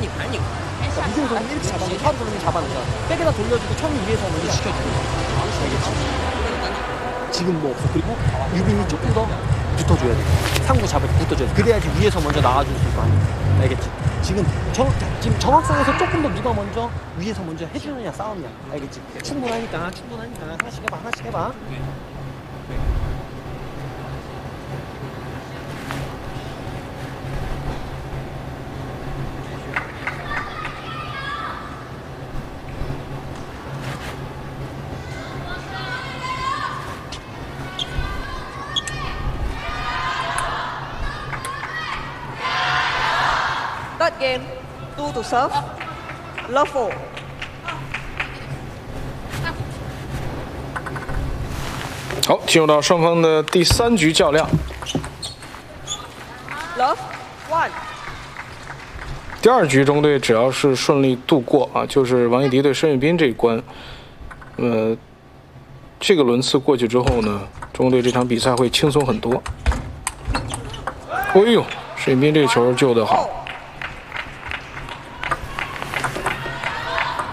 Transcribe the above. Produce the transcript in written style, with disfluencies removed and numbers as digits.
반ник. 그러니까 미드를 돌리면 이렇게 잡아놓고 탑을 돌리면 잡아놓자. 백에다 돌려주고 처음에 위에서 먼저 시켜주고. 알겠지? 지금 뭐 없어. 그리고 유빈이 조금 더 붙어줘야 돼. 상부 잡을 때 붙어줘야 돼. 그래야지 위에서 먼저 나와줄 수 있고 하니까. 알겠지? 지금 정확성에서 조금 더 누가 먼저 위에서 먼저 해주느냐 싸움이야. 알겠지? 충분하니까 하나씩 해봐. Start game. 2 to serve. Love 4. 好，进入到双方的第3局较量。 Love 1. 第2局中队只要是顺利度过啊，就是王艺迪对申玉斌这一关，这个轮次过去之后呢，中队这场比赛会轻松很多。哎呦，申玉斌这个球救得好。